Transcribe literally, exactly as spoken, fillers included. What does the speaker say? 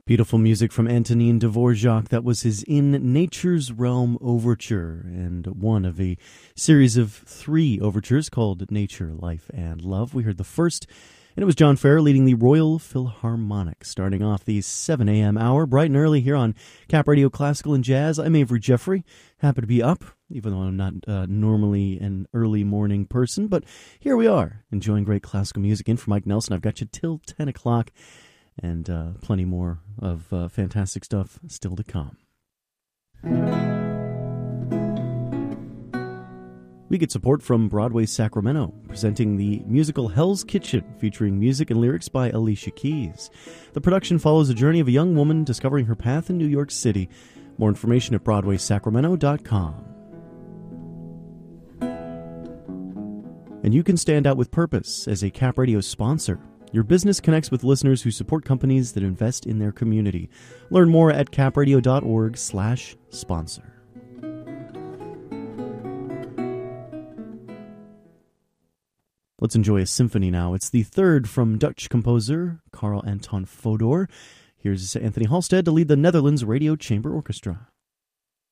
Beautiful music from Antonin Dvorak. That was his In Nature's Realm Overture, and one of a series of three overtures called Nature, Life, and Love. We heard the first, and it was John Farrar leading the Royal Philharmonic, starting off the seven a.m. hour, bright and early here on Cap Radio Classical and Jazz. I'm Avery Jeffrey, happy to be up, even though I'm not uh, normally an early morning person, but here we are, enjoying great classical music. In for Mike Nelson, I've got you till ten o'clock. And uh, plenty more of uh, fantastic stuff still to come. We get support from Broadway Sacramento, presenting the musical Hell's Kitchen, featuring music and lyrics by Alicia Keys. The production follows the journey of a young woman discovering her path in New York City. More information at broadway sacramento dot com. And you can stand out with purpose as a Cap Radio sponsor. Your business connects with listeners who support companies that invest in their community. Learn more at capradio.org slash sponsor. Let's enjoy a symphony now. It's the third from Dutch composer Carl Anton Fodor. Here's Anthony Halstead to lead the Netherlands Radio Chamber Orchestra.